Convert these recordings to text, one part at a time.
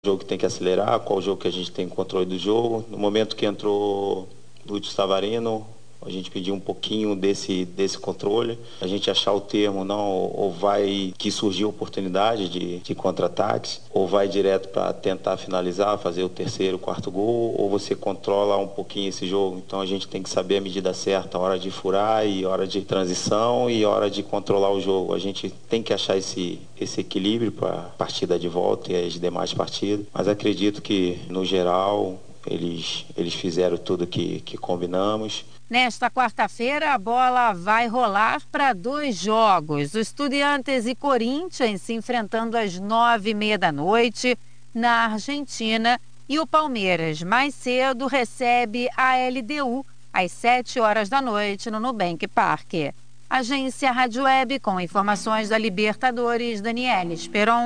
jogo que tem que acelerar, qual jogo que a gente tem controle do jogo. No momento que entrou Lúcio Savarino, a gente pediu um pouquinho desse controle, a gente achar o termo, não, ou vai que surgiu oportunidade de contra-ataques, ou vai direto para tentar finalizar, fazer o terceiro, quarto gol, ou você controla um pouquinho esse jogo. Então a gente tem que saber a medida certa, a hora de furar e a hora de transição e a hora de controlar o jogo. A gente tem que achar esse equilíbrio para a partida de volta e as demais partidas, mas acredito que, no geral, eles fizeram tudo que combinamos. Nesta quarta-feira, a bola vai rolar para 2 jogos. O Estudiantes e Corinthians se enfrentando às 9h30 da noite na Argentina. E o Palmeiras, mais cedo, recebe a LDU às 7h da noite no Nubank Parque. Agência Rádio Web com informações da Libertadores, Daniela Esperon.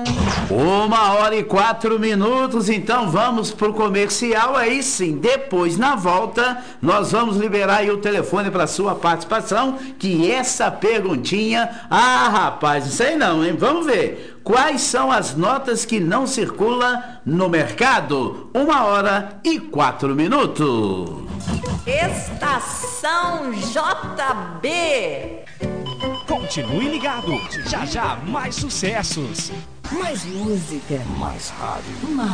1h04, então vamos pro comercial, aí sim, depois na volta nós vamos liberar aí o telefone para sua participação, que essa perguntinha, rapaz, não sei não, hein, vamos ver, quais são as notas que não circulam no mercado? 1h04. Estação JB. Continue ligado, já já mais sucessos. Mais música. Mais rádio.